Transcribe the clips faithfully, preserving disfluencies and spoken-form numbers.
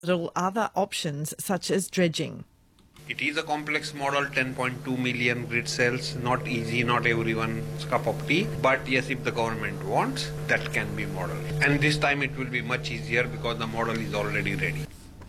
other options such as dredging. It is a complex model, ten point two million grid cells, not easy, not everyone's cup of tea. But yes, if the government wants, that can be modeled. And this time it will be much easier because the model is already ready.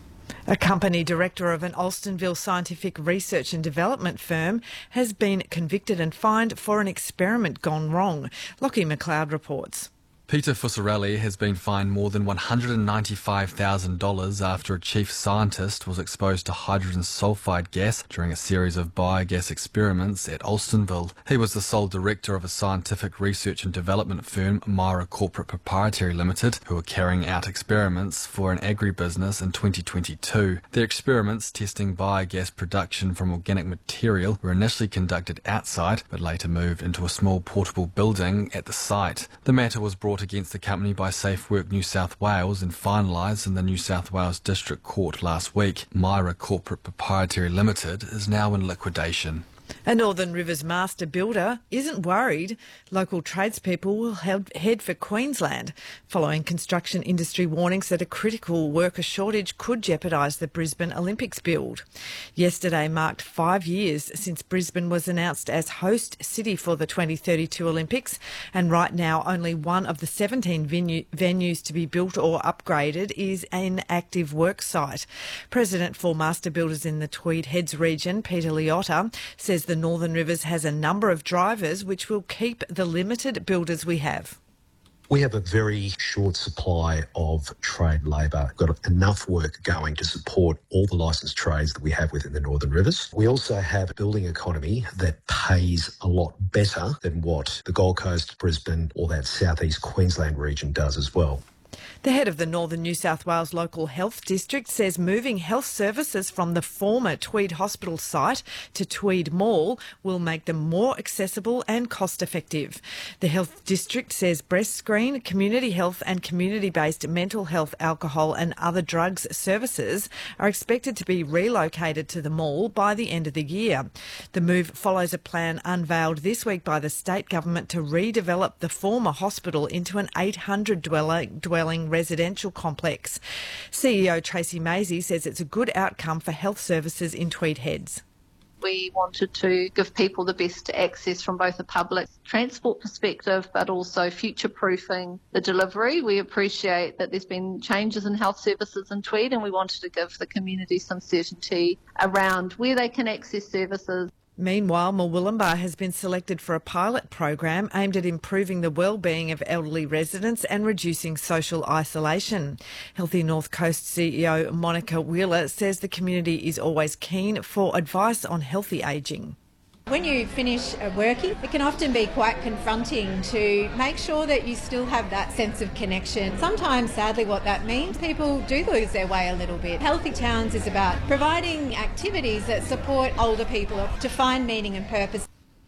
A company director of an Alstonville scientific research and development firm has been convicted and fined for an experiment gone wrong. Lockie McLeod reports. Peter Fusarelli has been fined more than one hundred ninety-five thousand dollars after a chief scientist was exposed to hydrogen sulfide gas during a series of biogas experiments at Alstonville. He was the sole director of a scientific research and development firm, Myra Corporate Proprietary Limited, who were carrying out experiments for an agribusiness in twenty twenty-two. Their experiments testing biogas production from organic material were initially conducted outside, but later moved into a small portable building at the site. The matter was brought against the company by Safe Work New South Wales and finalised in the New South Wales District Court last week. Myra Corporate Proprietary Limited is now in liquidation. A Northern Rivers master builder isn't worried local tradespeople will head for Queensland following construction industry warnings that a critical worker shortage could jeopardise the Brisbane Olympics build. Yesterday marked five years since Brisbane was announced as host city for the twenty thirty-two Olympics, and right now only one of the seventeen venue, venues to be built or upgraded is an active work site. President for Master Builders in the Tweed Heads region, Peter Liotta, says the Northern Rivers has a number of drivers which will keep the limited builders we have. We have a very short supply of trade labour. We've got enough work going to support all the licensed trades that we have within the Northern Rivers. We also have a building economy that pays a lot better than what the Gold Coast, Brisbane or that southeast Queensland region does as well. The head of the Northern New South Wales Local Health District says moving health services from the former Tweed Hospital site to Tweed Mall will make them more accessible and cost-effective. The Health District says breast screen, community health and community-based mental health, alcohol and other drugs services are expected to be relocated to the mall by the end of the year. The move follows a plan unveiled this week by the state government to redevelop the former hospital into an eight hundred dwelling, dwelling residential complex. C E O Tracy Maisie says it's a good outcome for health services in Tweed Heads. We wanted to give people the best access from both a public transport perspective, but also future-proofing the delivery. We appreciate that there's been changes in health services in Tweed, and we wanted to give the community some certainty around where they can access services. Meanwhile, Murwillumbah has been selected for a pilot program aimed at improving the well-being of elderly residents and reducing social isolation. Healthy North Coast C E O Monica Wheeler says the community is always keen for advice on healthy ageing. When you finish working, it can often be quite confronting to make sure that you still have that sense of connection. Sometimes, sadly, what that means, people do lose their way a little bit. Healthy Towns is about providing activities that support older people to find meaning and purpose.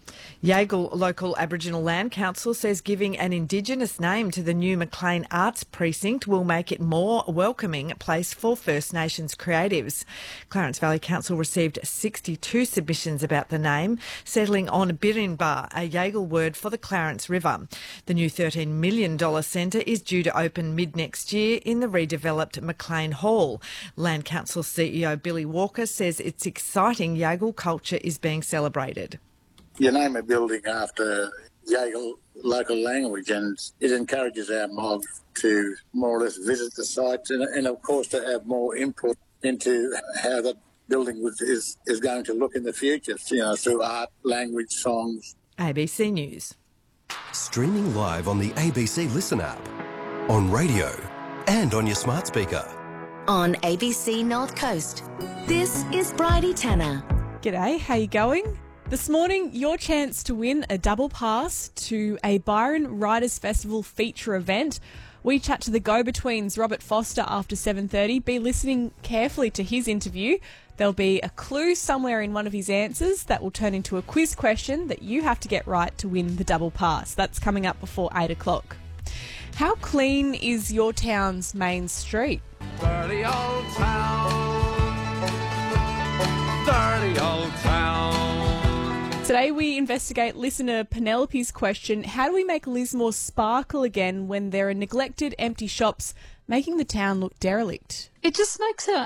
Yagle Local Aboriginal Land Council says giving an Indigenous name to the new Maclean Arts Precinct will make it more welcoming place for First Nations creatives. Clarence Valley Council received sixty-two submissions about the name, settling on Birinba, a Yagle word for the Clarence River. The new thirteen million dollars centre is due to open mid-next year in the redeveloped Maclean Hall. Land Council C E O Billy Walker says it's exciting Yagle culture is being celebrated. You name a building after Yagle local language, and it encourages our mob to more or less visit the sites and, and of course to have more input into how that building was, is, is going to look in the future, you know, through art, language, songs. A B C News. Streaming live on the A B C Listen app, on radio and on your smart speaker. On A B C North Coast, this is Bridie Tanner. G'day, how you going? This morning, your chance to win a double pass to a Byron Writers Festival feature event. We chat to the go-betweens Robert Foster after seven thirty. Be listening carefully to his interview. There'll be a clue somewhere in one of his answers that will turn into a quiz question that you have to get right to win the double pass. That's coming up before eight o'clock. How clean is your town's main street? Dirty old town, dirty old town. Today we investigate listener Penelope's question, how do we make Lismore sparkle again when there are neglected, empty shops making the town look derelict? It just makes her